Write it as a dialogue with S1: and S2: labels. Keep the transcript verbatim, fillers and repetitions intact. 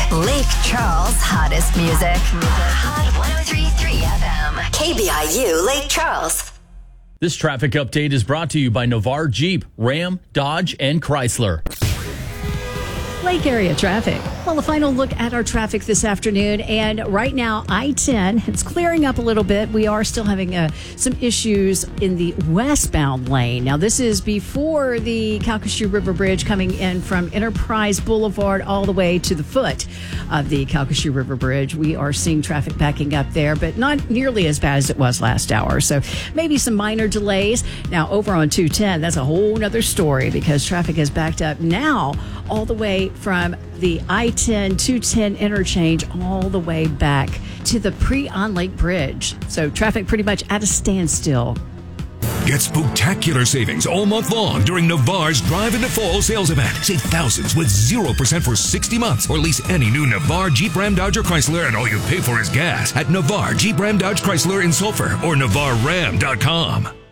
S1: Lake Charles' hottest music. Hot one oh three point three F M. K B I U Lake Charles.
S2: This traffic update is brought to you by Navarre Jeep, Ram, Dodge, and Chrysler.
S3: Lake area traffic. Well, a final look at our traffic this afternoon. And right now, I ten, it's clearing up a little bit. We are still having uh, some issues in the westbound lane. Now, this is before the Calcasieu River Bridge coming in from Enterprise Boulevard all the way to the foot of the Calcasieu River Bridge. We are seeing traffic backing up there, but not nearly as bad as it was last hour. So maybe some minor delays. Now, over on two ten, that's a whole nother story because traffic is backed up now all the way from the I ten, two ten interchange all the way back to the pre-On Lake Bridge. So traffic pretty much at a standstill.
S4: Get spectacular savings all month long during Navarre's Drive into Fall sales event. Save thousands with zero percent for sixty months or lease any new Navarre, Jeep, Ram, Dodge, or Chrysler, and all you pay for is gas at Navarre, Jeep, Ram, Dodge, Chrysler in Sulphur or Navarre Ram dot com.